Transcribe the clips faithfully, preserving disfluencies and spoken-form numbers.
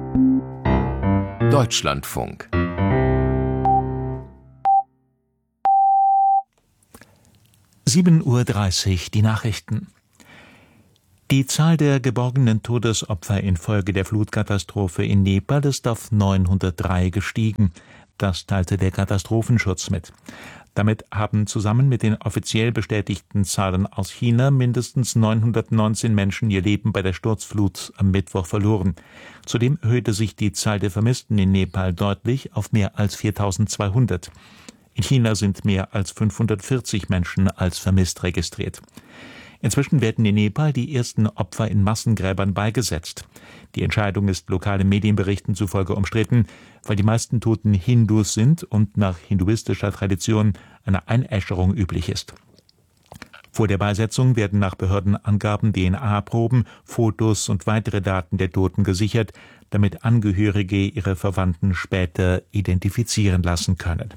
Deutschlandfunk. sieben Uhr dreißig, die Nachrichten. Die Zahl der geborgenen Todesopfer infolge der Flutkatastrophe in Nepal ist auf neunhundertdrei gestiegen. Das teilte der Katastrophenschutz mit. Damit haben zusammen mit den offiziell bestätigten Zahlen aus China mindestens neunhundertneunzehn Menschen ihr Leben bei der Sturzflut am Mittwoch verloren. Zudem erhöhte sich die Zahl der Vermissten in Nepal deutlich auf mehr als viertausendzweihundert. In China sind mehr als fünfhundertvierzig Menschen als vermisst registriert. Inzwischen werden in Nepal die ersten Opfer in Massengräbern beigesetzt. Die Entscheidung ist lokalen Medienberichten zufolge umstritten, weil die meisten Toten Hindus sind und nach hinduistischer Tradition eine Einäscherung üblich ist. Vor der Beisetzung werden nach Behördenangaben D N A-Proben, Fotos und weitere Daten der Toten gesichert, damit Angehörige ihre Verwandten später identifizieren lassen können.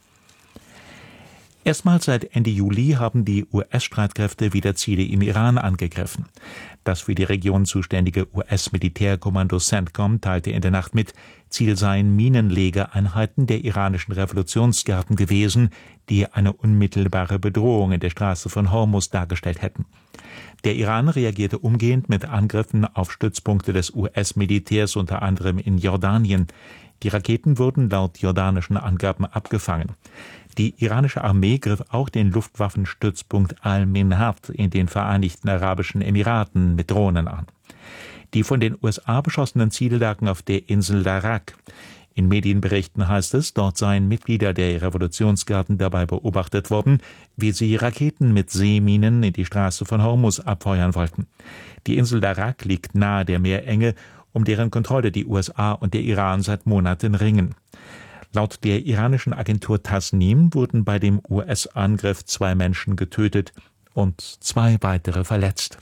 Erstmals seit Ende Juli haben die U S-Streitkräfte wieder Ziele im Iran angegriffen. Das für die Region zuständige U S-Militärkommando CENTCOM teilte in der Nacht mit, Ziel seien Minenlegeeinheiten der iranischen Revolutionsgarden gewesen, die eine unmittelbare Bedrohung in der Straße von Hormuz dargestellt hätten. Der Iran reagierte umgehend mit Angriffen auf Stützpunkte des U S-Militärs, unter anderem in Jordanien. Die Raketen wurden laut jordanischen Angaben abgefangen. Die iranische Armee griff auch den Luftwaffenstützpunkt Al-Minhad in den Vereinigten Arabischen Emiraten mit Drohnen an. Die von den U S A beschossenen Ziele lagen auf der Insel Darak. In Medienberichten heißt es, dort seien Mitglieder der Revolutionsgarden dabei beobachtet worden, wie sie Raketen mit Seeminen in die Straße von Hormuz abfeuern wollten. Die Insel Darak liegt nahe der Meerenge, um deren Kontrolle die U S A und der Iran seit Monaten ringen. Laut der iranischen Agentur Tasnim wurden bei dem U S-Angriff zwei Menschen getötet und zwei weitere verletzt.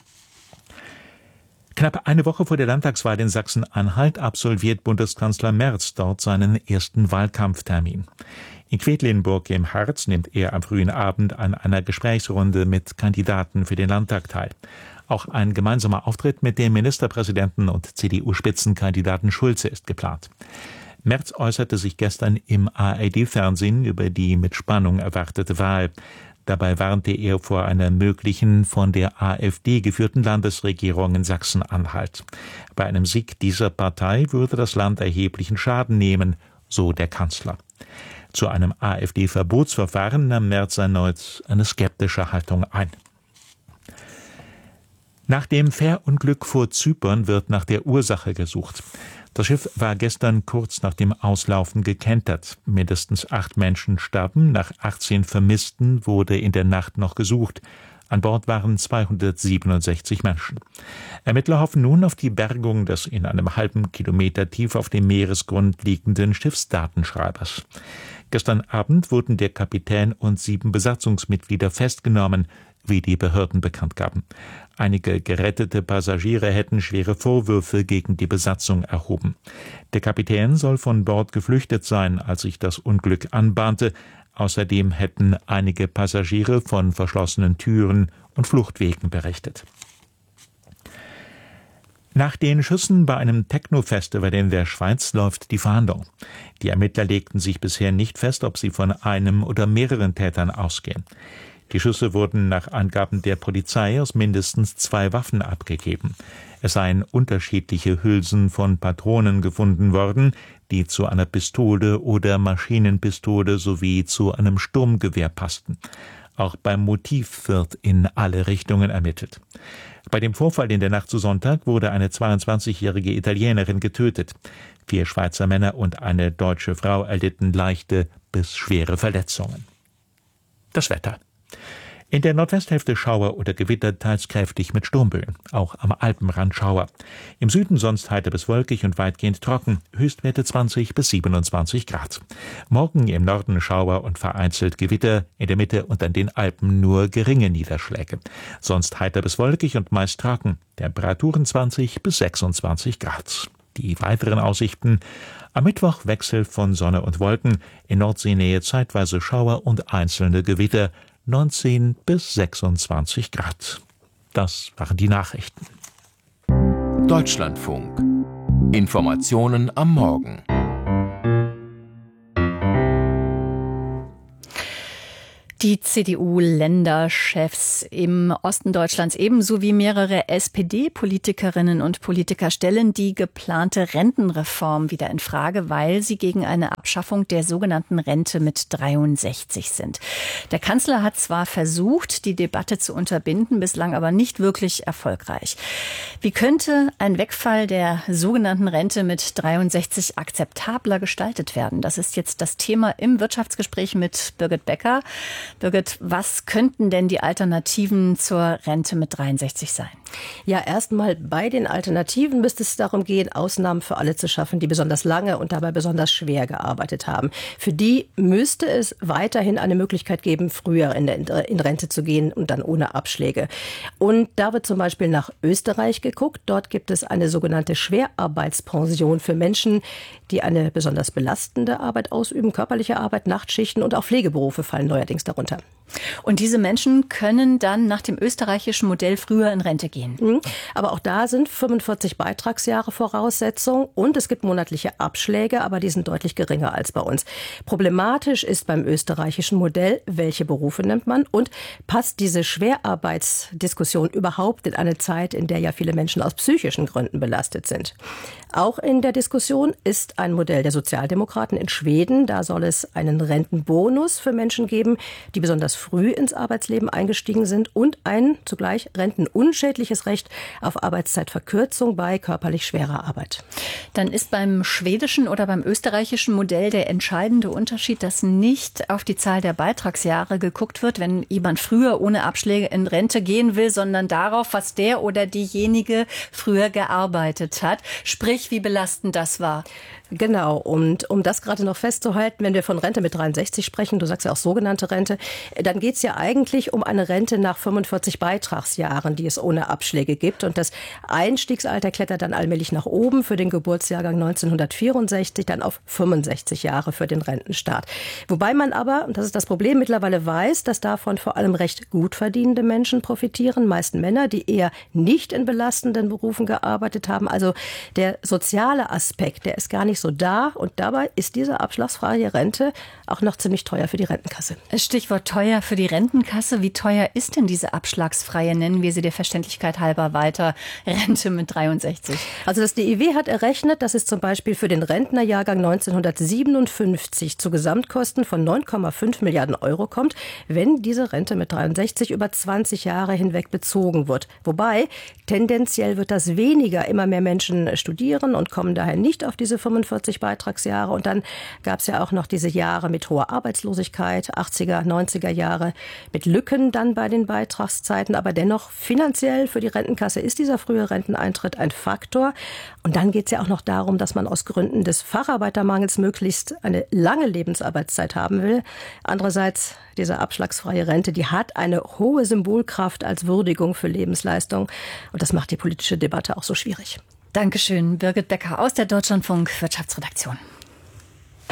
Knapp eine Woche vor der Landtagswahl in Sachsen-Anhalt absolviert Bundeskanzler Merz dort seinen ersten Wahlkampftermin. In Quedlinburg im Harz nimmt er am frühen Abend an einer Gesprächsrunde mit Kandidaten für den Landtag teil. Auch ein gemeinsamer Auftritt mit dem Ministerpräsidenten und C D U-Spitzenkandidaten Schulze ist geplant. Merz äußerte sich gestern im A R D-Fernsehen über die mit Spannung erwartete Wahl. Dabei warnte er vor einer möglichen von der AfD geführten Landesregierung in Sachsen-Anhalt. Bei einem Sieg dieser Partei würde das Land erheblichen Schaden nehmen, so der Kanzler. Zu einem AfD-Verbotsverfahren nahm Merz erneut eine skeptische Haltung ein. Nach dem Fährunglück vor Zypern wird nach der Ursache gesucht. Das Schiff war gestern kurz nach dem Auslaufen gekentert. Mindestens acht Menschen starben, nach achtzehn Vermissten wurde in der Nacht noch gesucht. An Bord waren zweihundertsiebenundsechzig Menschen. Ermittler hoffen nun auf die Bergung des in einem halben Kilometer tief auf dem Meeresgrund liegenden Schiffsdatenschreibers. Gestern Abend wurden der Kapitän und sieben Besatzungsmitglieder festgenommen, wie die Behörden bekannt gaben. Einige gerettete Passagiere hätten schwere Vorwürfe gegen die Besatzung erhoben. Der Kapitän soll von Bord geflüchtet sein, als sich das Unglück anbahnte. Außerdem hätten einige Passagiere von verschlossenen Türen und Fluchtwegen berichtet. Nach den Schüssen bei einem Techno-Festival in der Schweiz läuft die Fahndung. Die Ermittler legten sich bisher nicht fest, ob sie von einem oder mehreren Tätern ausgehen. Die Schüsse wurden nach Angaben der Polizei aus mindestens zwei Waffen abgegeben. Es seien unterschiedliche Hülsen von Patronen gefunden worden, die zu einer Pistole oder Maschinenpistole sowie zu einem Sturmgewehr passten. Auch beim Motiv wird in alle Richtungen ermittelt. Bei dem Vorfall in der Nacht zu Sonntag wurde eine zweiundzwanzigjährige Italienerin getötet. Vier Schweizer Männer und eine deutsche Frau erlitten leichte bis schwere Verletzungen. Das Wetter. In der Nordwesthälfte Schauer oder Gewitter, teils kräftig mit Sturmböen. Auch am Alpenrand Schauer. Im Süden sonst heiter bis wolkig und weitgehend trocken. Höchstwerte zwanzig bis siebenundzwanzig Grad. Morgen im Norden Schauer und vereinzelt Gewitter. In der Mitte und an den Alpen nur geringe Niederschläge. Sonst heiter bis wolkig und meist trocken. Temperaturen zwanzig bis sechsundzwanzig Grad. Die weiteren Aussichten: am Mittwoch Wechsel von Sonne und Wolken. In Nordseenähe zeitweise Schauer und einzelne Gewitter. neunzehn bis sechsundzwanzig Grad. Das waren die Nachrichten. Deutschlandfunk. Informationen am Morgen. Die C D U-Länderchefs im Osten Deutschlands ebenso wie mehrere S P D-Politikerinnen und Politiker stellen die geplante Rentenreform wieder in Frage, weil sie gegen eine Abschaffung der sogenannten Rente mit dreiundsechzig sind. Der Kanzler hat zwar versucht, die Debatte zu unterbinden, bislang aber nicht wirklich erfolgreich. Wie könnte ein Wegfall der sogenannten Rente mit dreiundsechzig akzeptabler gestaltet werden? Das ist jetzt das Thema im Wirtschaftsgespräch mit Birgit Becker. Birgit, was könnten denn die Alternativen zur Rente mit dreiundsechzig sein? Ja, erstmal bei den Alternativen müsste es darum gehen, Ausnahmen für alle zu schaffen, die besonders lange und dabei besonders schwer gearbeitet haben. Für die müsste es weiterhin eine Möglichkeit geben, früher in, der, in Rente zu gehen und dann ohne Abschläge. Und da wird zum Beispiel nach Österreich geguckt. Dort gibt es eine sogenannte Schwerarbeitspension für Menschen, die eine besonders belastende Arbeit ausüben, körperliche Arbeit, Nachtschichten und auch Pflegeberufe fallen neuerdings darunter. Und diese Menschen können dann nach dem österreichischen Modell früher in Rente gehen. Aber auch da sind fünfundvierzig Beitragsjahre Voraussetzung und es gibt monatliche Abschläge, aber die sind deutlich geringer als bei uns. Problematisch ist beim österreichischen Modell, welche Berufe nimmt man und passt diese Schwerarbeitsdiskussion überhaupt in eine Zeit, in der ja viele Menschen aus psychischen Gründen belastet sind. Auch in der Diskussion ist ein Modell der Sozialdemokraten in Schweden. Da soll es einen Rentenbonus für Menschen geben, die besonders früh ins Arbeitsleben eingestiegen sind und ein zugleich rentenunschädliches Recht auf Arbeitszeitverkürzung bei körperlich schwerer Arbeit. Dann ist beim schwedischen oder beim österreichischen Modell der entscheidende Unterschied, dass nicht auf die Zahl der Beitragsjahre geguckt wird, wenn jemand früher ohne Abschläge in Rente gehen will, sondern darauf, was der oder diejenige früher gearbeitet hat. Sprich, wie belastend das war. Genau, und um das gerade noch festzuhalten, wenn wir von Rente mit dreiundsechzig sprechen, du sagst ja auch sogenannte Rente, dann geht es ja eigentlich um eine Rente nach fünfundvierzig Beitragsjahren, die es ohne Abschläge gibt. Und das Einstiegsalter klettert dann allmählich nach oben für den Geburtsjahrgang neunzehnhundertvierundsechzig, dann auf fünfundsechzig Jahre für den Rentenstart. Wobei man aber, und das ist das Problem, mittlerweile weiß, dass davon vor allem recht gut verdienende Menschen profitieren, meist Männer, die eher nicht in belastenden Berufen gearbeitet haben. Also der soziale Aspekt, der ist gar nicht so da und dabei ist diese abschlagsfreie Rente auch noch ziemlich teuer für die Rentenkasse. Stichwort teuer für die Rentenkasse. Wie teuer ist denn diese abschlagsfreie, nennen wir sie der Verständlichkeit halber weiter, Rente mit dreiundsechzig? Also das D I W hat errechnet, dass es zum Beispiel für den Rentnerjahrgang neunzehnhundertsiebenundfünfzig zu Gesamtkosten von neun Komma fünf Milliarden Euro kommt, wenn diese Rente mit dreiundsechzig über zwanzig Jahre hinweg bezogen wird. Wobei tendenziell wird das weniger. Immer mehr Menschen studieren und kommen daher nicht auf diese fünfundvierzig Beitragsjahre. Und dann gab es ja auch noch diese Jahre mit hoher Arbeitslosigkeit, achtziger, neunziger Jahre, mit Lücken dann bei den Beitragszeiten. Aber dennoch finanziell für die Rentenkasse ist dieser frühe Renteneintritt ein Faktor. Und dann geht es ja auch noch darum, dass man aus Gründen des Facharbeitermangels möglichst eine lange Lebensarbeitszeit haben will. Andererseits, diese abschlagsfreie Rente, die hat eine hohe Symbolkraft als Würdigung für Lebensleistung. Und das macht die politische Debatte auch so schwierig. Dankeschön, Birgit Becker aus der Deutschlandfunk Wirtschaftsredaktion.